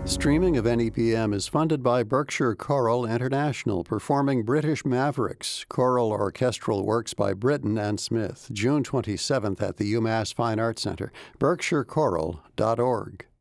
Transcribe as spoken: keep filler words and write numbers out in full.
Streaming of N E P M is funded by Berkshire Choral International, performing British Mavericks, choral orchestral works by Britten and Smith, June twenty-seventh at the UMass Fine Arts Center, berkshire choral dot org.